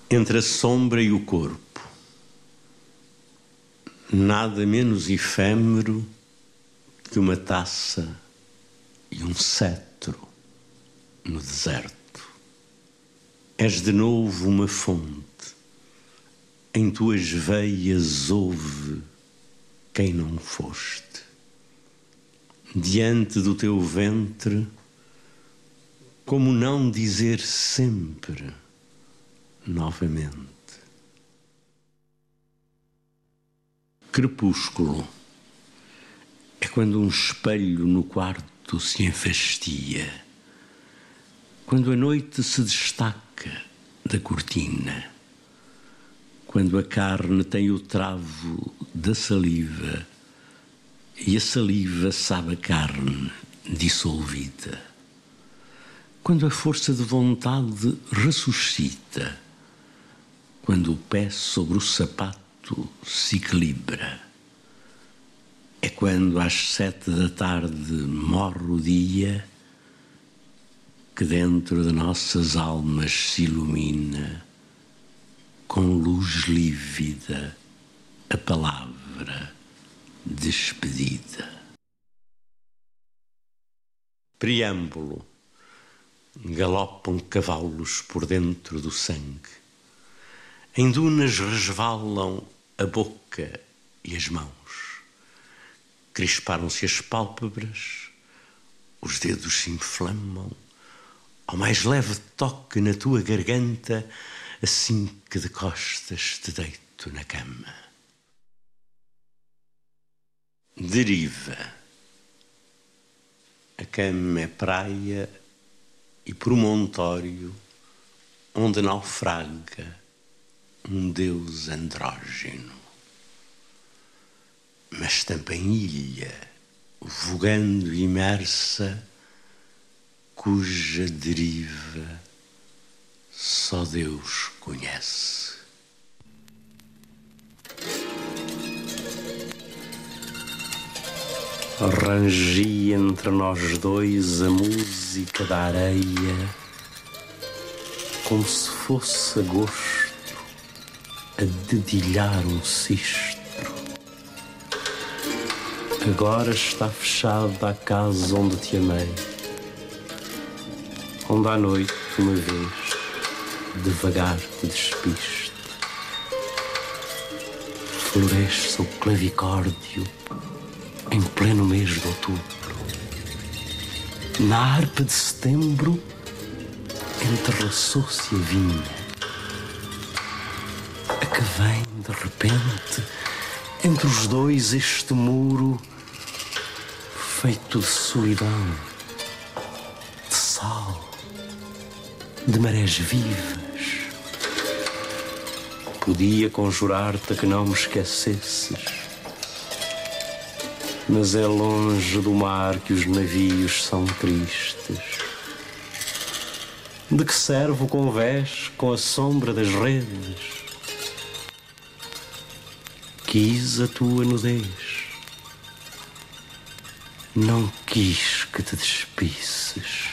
Entre a sombra e o corpo, nada menos efêmero que uma taça e um cetro no deserto. És de novo uma fonte, em tuas veias houve quem não foste. Diante do teu ventre, como não dizer sempre novamente? Crepúsculo é quando um espelho no quarto se enfastia, quando a noite se destaca da cortina, quando a carne tem o travo da saliva e a saliva sabe a carne dissolvida, quando a força de vontade ressuscita, quando o pé sobre o sapato se equilibra. É quando às 7 da tarde morre o dia que dentro de nossas almas se ilumina com luz lívida a palavra despedida. Preâmbulo. Galopam cavalos por dentro do sangue. Em dunas resvalam a boca e as mãos. Crisparam-se as pálpebras, os dedos se inflamam, ao mais leve toque na tua garganta, assim que de costas te deito na cama. Deriva. A cama é praia e promontório onde naufraga um deus andrógeno. Mas também ilha, vogando imersa, cuja deriva só Deus conhece. Rangia entre nós dois a música da areia, como se fosse agosto a dedilhar um cisto. Agora está fechada a casa onde te amei, onde à noite, uma vez, devagar te despiste. Floresce o clavicórdio em pleno mês de outubro. Na harpa de setembro entrelaçou-se a vinha, a que vem de repente entre os dois este muro feito de solidão, de sal, de marés vivas. Podia conjurar-te a que não me esquecesses, mas é longe do mar que os navios são tristes. De que serve o convés com a sombra das redes? Quis a tua nudez, não quis que te despisses.